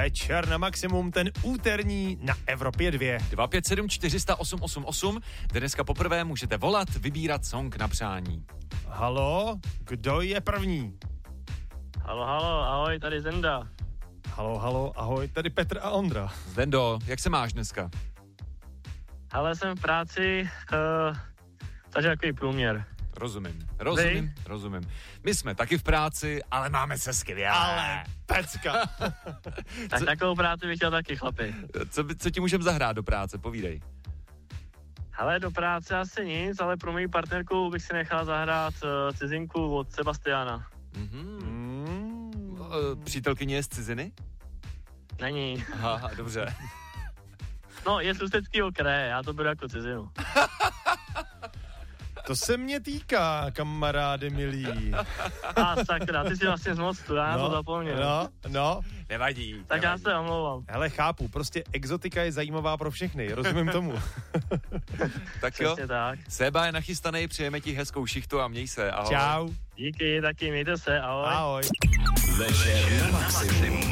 Večer na maximum, ten úterní na Evropě 2. 257 400 888, kde dneska poprvé můžete volat, vybírat song na přání. Halo, kdo je první? Halo, ahoj, tady Zenda. Halo, ahoj, tady Petr a Ondra. Zdendo, jak se máš dneska? Ale jsem v práci, takže takový průměr. Rozumím. My jsme taky v práci, ale máme se skvěle. Ale pecka. Tak takovou práci bych chtěl taky, chlapi. Co ti můžem zahrát do práce, povídej. Ale do práce asi nic, ale pro moji partnerku bych si nechal zahrát Cizinku od Sebastiana. Přítelkyně je z ciziny? Není. Aha, dobře. No, je z Ústeckýho kraje, já to beru jako cizinu. To se mě týká, kamaráde milí. Sakra, ty jsi vlastně z Mostu, já to zapomněl. No. Nevadí. Tak já se omlouvám. Hele, chápu, prostě exotika je zajímavá pro všechny, rozumím tomu. Tak jo, tak. Seba je nachystaný, přejeme ti hezkou šichtu a měj se, ahoj. Čau. Díky, taky mějte se, ahoj. Ahoj. Večer na maximum.